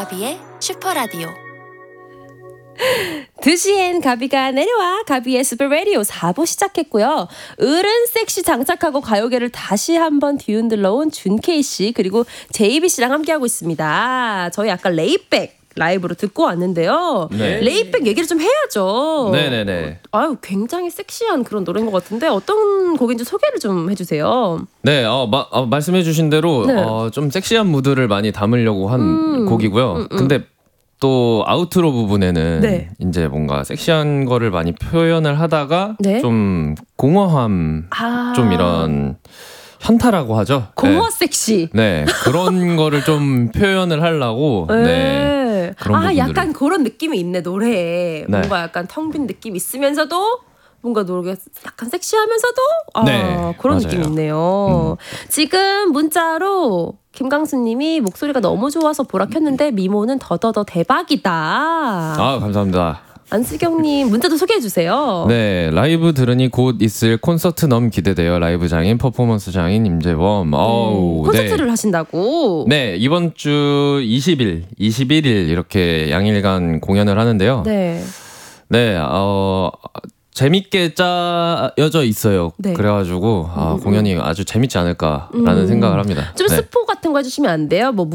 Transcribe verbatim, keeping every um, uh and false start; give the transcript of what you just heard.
가비의 슈퍼라디오. 두 시엔 가비가 내려와. 가비의 슈퍼라디오 사 부 시작했고요. 어른 섹시 장착하고 가요계를 다시 한번 뒤흔들러 온 준케이씨 그리고 제이비씨랑 함께하고 있습니다. 저희 아까 레이백 라이브로 듣고 왔는데요. 네. 레이백 얘기를 좀 해야죠. 네네네. 아유, 굉장히 섹시한 그런 노래인 것 같은데 어떤 곡인지 소개를 좀 해주세요. 네, 어, 마, 어, 말씀해주신 대로 네. 어, 좀 섹시한 무드를 많이 담으려고 한 음, 곡이고요. 음, 음. 근데 또 아우트로 부분에는 네. 이제 뭔가 섹시한 거를 많이 표현을 하다가 네. 좀 공허함, 아. 좀 이런 현타라고 하죠. 공허 네. 섹시. 네, 그런 거를 좀 표현을 하려고. 네. 네. 그런 아, 부분들을. 약간 그런 느낌이 있네, 노래에. 네. 뭔가 약간 텅 빈 느낌 있으면서도 뭔가 노래가 약간 섹시하면서도 아, 네, 그런 맞아요. 느낌이 있네요. 음. 지금 문자로 김강수 님이 목소리가 너무 좋아서 보라 켰는데 미모는 더더더 대박이다. 아, 감사합니다. 안수경 님 문자도 소개해 주세요. 네, 라이브 들으니 곧 있을 콘서트 너무 기대돼요. 라이브 장인, 퍼포먼스 장인 임재범. 어우, 콘서트를 네. 하신다고? 네, 이번 주 이십 일, 이십일 일 이렇게 양일간 공연을 하는데요. 네. 네, 어, 재밌게 짜여져 있어요. 네. 그래가지고 아, 음, 음. 공연이 아주 재밌지 않을까라는 음. 생각을 합니다. 좀 네. 스포 같은 거 해주시면 안 돼요? 뭐